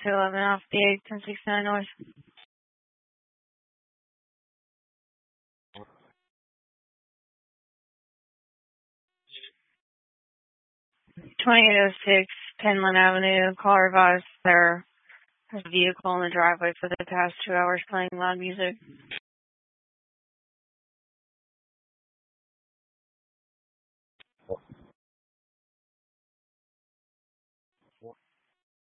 211 off the 81069 North. 2806 Penland Avenue. Call advised there was a vehicle in the driveway for the past 2 hours playing loud music.